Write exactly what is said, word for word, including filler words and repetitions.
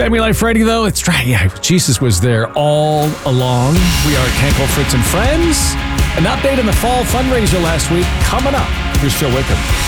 Family Life Radio, though, it's right. Yeah, Jesus was there all along. We are Cankle, Fritz, and Friends. An update on the fall fundraiser last week coming up. Here's Phil Wickham.